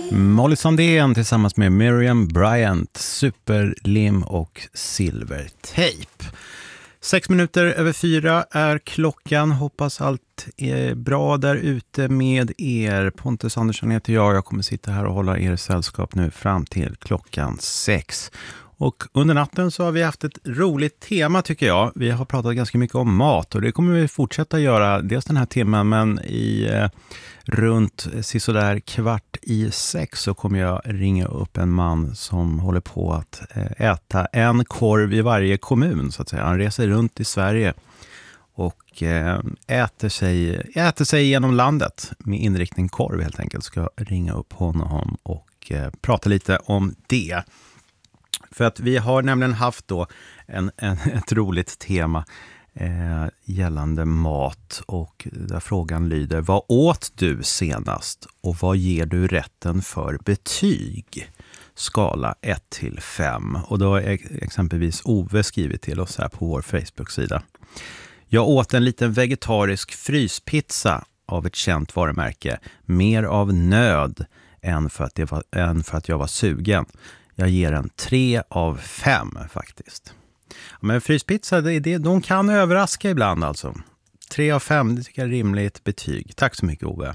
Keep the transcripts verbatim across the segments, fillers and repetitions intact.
Molly Sandén tillsammans med Miriam Bryant, Superlim och Silvertejp. Sex minuter över fyra är klockan. Hoppas allt är bra där ute med er. Pontus Andersson heter jag. Jag kommer sitta här och hålla er sällskap nu fram till klockan sex. Och under natten så har vi haft ett roligt tema tycker jag. Vi har pratat ganska mycket om mat och det kommer vi fortsätta göra dels den här timmen, men i eh, runt sådär kvart i sex så kommer jag ringa upp en man som håller på att eh, äta en korv i varje kommun så att säga. Han reser runt i Sverige och eh, äter, sig, äter sig genom landet med inriktning korv helt enkelt. Ska ringa upp honom och eh, prata lite om det. För att vi har nämligen haft då en, en, ett roligt tema eh, gällande mat och där frågan lyder: vad åt du senast och vad ger du rätten för betyg? Skala ett till fem. Och då har exempelvis Ove skrivit till oss här på vår Facebook-sida. Jag åt en liten vegetarisk fryspizza av ett känt varumärke. Mer av nöd än för att, det var, än för att jag var sugen. Jag ger en tre av fem faktiskt. Men fryspizza, det, det, de kan överraska ibland alltså. tre av fem, det tycker jag är rimligt betyg. Tack så mycket Ove.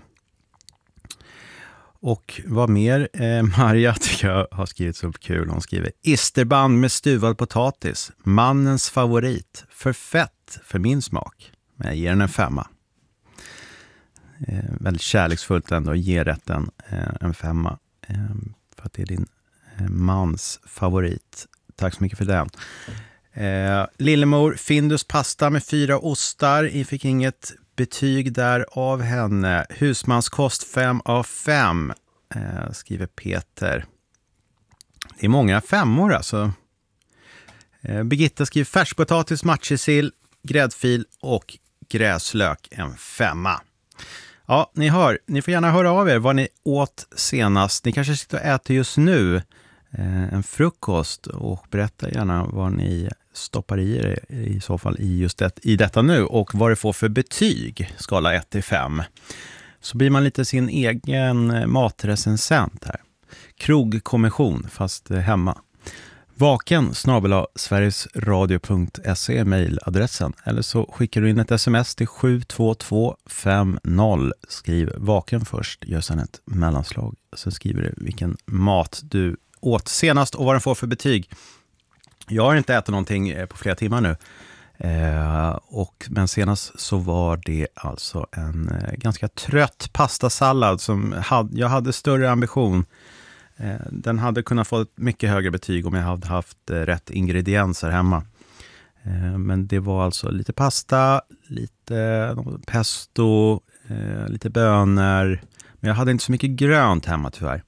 Och vad mer? Eh, Maria tycker jag har skrivit så kul. Hon skriver: isterband med stuvad potatis. Mannens favorit. För fett för min smak. Men jag ger den en femma. Eh, väldigt kärleksfullt ändå. Ge rätten eh, en femma. Eh, för att det är din mans favorit. Tack så mycket för den. Eh, Lillemor, Findus pasta med fyra ostar. Jag fick inget betyg där av henne. Husmanskost fem av fem. Eh, skriver Peter. Det är många femmor alltså. Eh, Birgitta skriver färskpotatis, matjessill, gräddfil och gräslök en femma. Ja, ni hör. Ni får gärna höra av er vad ni åt senast. Ni kanske sitter och äter just nu eh, en frukost och berätta gärna vad ni stoppar i er i så fall i just det, i detta nu och vad det får för betyg, skala ett till fem. Så blir man lite sin egen matrecensent här. Krogkommission fast hemma. Vaken snabel-a sverigesradio punkt se mejladressen. Eller så skickar du in ett sms till sju två två fem noll. Skriv vaken först, gör sedan ett mellanslag. Så skriver du vilken mat du åt senast och vad den får för betyg. Jag har inte ätit någonting på flera timmar nu. Eh, och, men senast så var det alltså en eh, ganska trött pastasallad som had, jag hade större ambition. Den hade kunnat få ett mycket högre betyg om jag hade haft rätt ingredienser hemma. Men det var alltså lite pasta, lite pesto, lite bönor. Men jag hade inte så mycket grönt hemma tyvärr.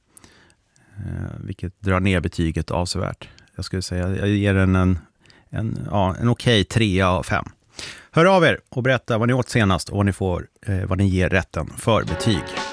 Vilket drar ner betyget avsevärt. Jag skulle säga jag ger den en, en, ja, en okej tre av fem. Hör av er och berätta vad ni åt senast och vad ni, får, vad ni ger rätten för betyg.